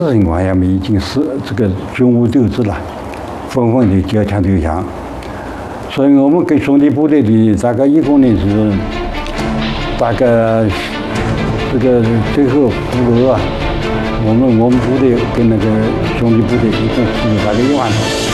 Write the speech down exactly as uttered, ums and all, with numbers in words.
情况下面已经是这个军无斗志了，纷纷的交枪投降。所以我们跟兄弟部队的大概一共呢是大概这个最后俘虏啊，我们我们部队跟那个兄弟部队一共是大概一万多。